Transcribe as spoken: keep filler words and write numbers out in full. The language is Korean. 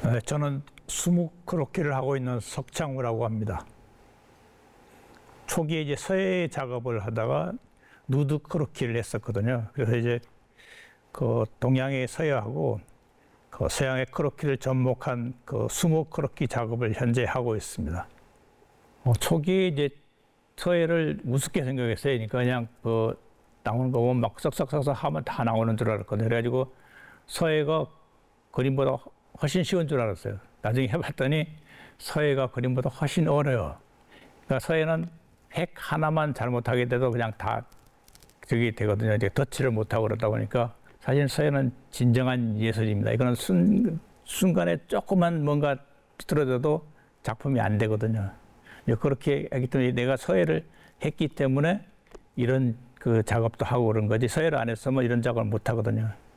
네, 저는 수묵 크로키를 하고 있는 석창우라고 합니다. 초기에 이제 서예 작업을 하다가 누드 크로키를 했었거든요. 그래서 이제 그 동양의 서예하고 그 서양의 크로키를 접목한 그 수묵 크로키 작업을 현재 하고 있습니다. 어, 초기에 이제 서예를 우습게 생각했어요. 그러니까 그냥 그 나오는 거 보면 막 쓱싹쓱싹 하면 다 나오는 줄 알았거든요. 그래가지고 서예가 그림보다 훨씬 쉬운 줄 알았어요. 나중에 해봤더니 서예가 그림보다 훨씬 어려워요. 그러니까 서예는 획 하나만 잘못하게 돼도 그냥 다 저기 되거든요. 이제 덧칠을 못하고 그러다 보니까 사실 서예는 진정한 예술입니다. 이거는 순, 순간에 조그만 뭔가 비틀어져도 작품이 안 되거든요. 그렇게 하기 때문에 내가 서예를 했기 때문에 이런 그 작업도 하고 그런 거지, 서예를 안 했으면 이런 작업을 못 하거든요.